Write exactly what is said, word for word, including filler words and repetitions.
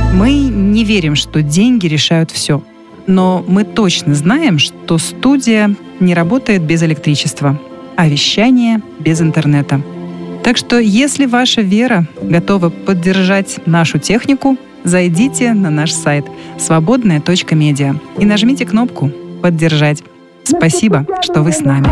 Мы не верим, что деньги решают все. Но мы точно знаем, что студия не работает без электричества, а вещание без интернета. Так что, если ваша вера готова поддержать нашу технику, зайдите на наш сайт свободная точка медиа и нажмите кнопку «Поддержать». Спасибо, что вы с нами.